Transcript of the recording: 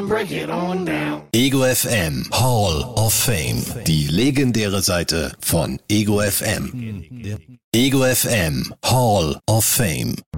break it on down. Ego FM Hall of Fame. Die legendäre Seite von Ego FM. Ego FM Hall of Fame.